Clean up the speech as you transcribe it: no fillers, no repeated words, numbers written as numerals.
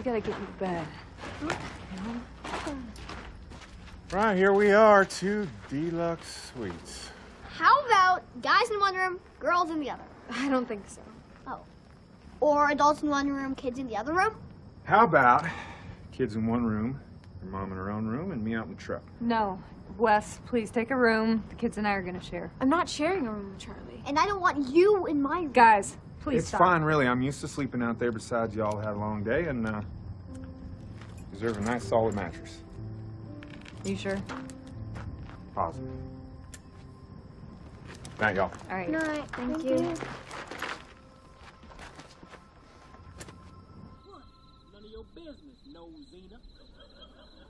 We gotta get you to bed. Right, here we are, 2 deluxe suites. How about guys in one room, girls in the other? I don't think so. Oh. Or adults in one room, kids in the other room? How about kids in one room, your mom in her own room, and me out in the truck? No. Wes, please take a room. The kids and I are gonna share. I'm not sharing a room with Charlie. And I don't want you in my room. Guys, please It's stop. fine, really. I'm used to sleeping out there. Besides, y'all had a long day and deserve a nice, solid mattress. You sure? Positive. Night, y'all. All right. Good night. Thank you. None of your business, no Zena.